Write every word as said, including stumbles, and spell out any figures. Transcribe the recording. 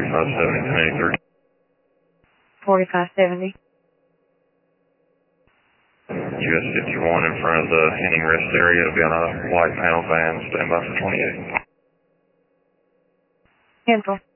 forty-five seventy, ten eighty-three. forty-five seventy. U S fifty-one in front of the Henning rest area. It'll be on a white panel van. Stand by for twenty-eight. Cancel.